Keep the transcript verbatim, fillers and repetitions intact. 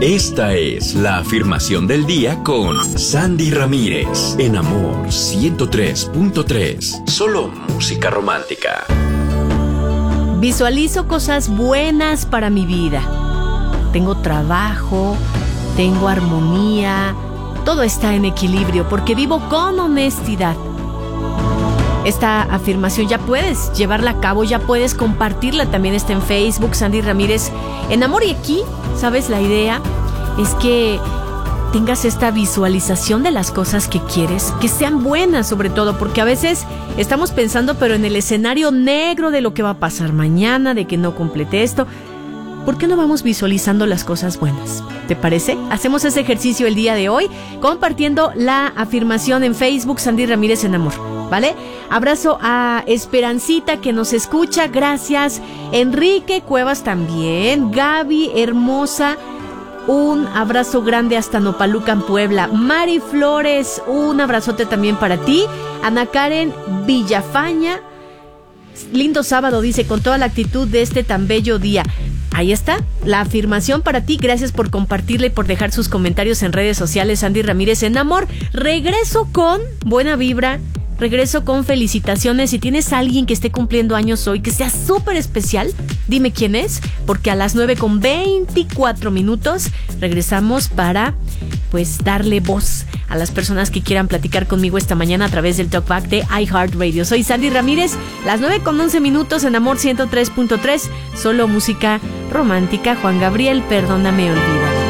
Esta es la afirmación del día con Sandy Ramírez, en Amor ciento tres punto tres. Solo música romántica. Visualizo cosas buenas para mi vida. Tengo trabajo, tengo armonía, todo está en equilibrio porque vivo con honestidad. Esta afirmación ya puedes llevarla a cabo, ya puedes compartirla, también está en Facebook, Sandy Ramírez en Amor. Y aquí, ¿sabes? La idea es que tengas esta visualización de las cosas que quieres, que sean buenas sobre todo, porque a veces estamos pensando pero en el escenario negro de lo que va a pasar mañana, de que no complete esto. ¿Por qué no vamos visualizando las cosas buenas? ¿Te parece? Hacemos ese ejercicio el día de hoy, compartiendo la afirmación en Facebook, Sandy Ramírez en Amor, ¿vale? Abrazo a Esperancita que nos escucha, gracias. Enrique Cuevas también, Gaby hermosa, un abrazo grande hasta Nopalucan, Puebla. Mari Flores, un abrazote también para ti. Ana Karen Villafaña, lindo sábado, dice, con toda la actitud de este tan bello día. Ahí está, la afirmación para ti. Gracias por compartirla y por dejar sus comentarios en redes sociales. Sandy Ramírez en Amor. Regreso con buena vibra, regreso con felicitaciones. Si tienes a alguien que esté cumpliendo años hoy, que sea súper especial, dime quién es, porque a las nueve con veinticuatro minutos regresamos para, pues, darle voz a las personas que quieran platicar conmigo esta mañana a través del Talkback de iHeartRadio. Soy Sandy Ramírez, las nueve con once minutos en Amor ciento tres punto tres, solo música romántica. Juan Gabriel, Perdóname, olvídate.